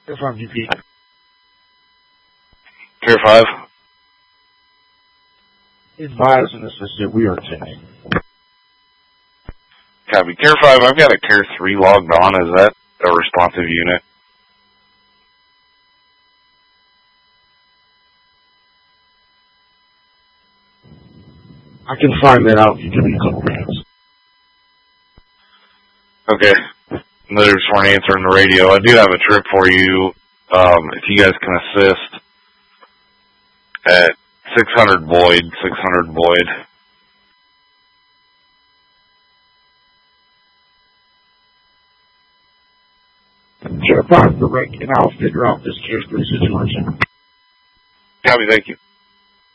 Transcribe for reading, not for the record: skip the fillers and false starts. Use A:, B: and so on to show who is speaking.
A: Care 5 GP.
B: Care 5.
A: Advise and assisted. We are 10.
B: Copy. Care 5, I've got a Care 3 logged on. Is that a responsive unit?
A: I can find that out. You give me a couple minutes.
B: Okay. They just weren't answering the radio. I do have a trip for you, if you guys can assist, at 600 Boyd.
A: Care 5 direct, and I'll figure out this Care 3 situation.
B: Copy, thank you.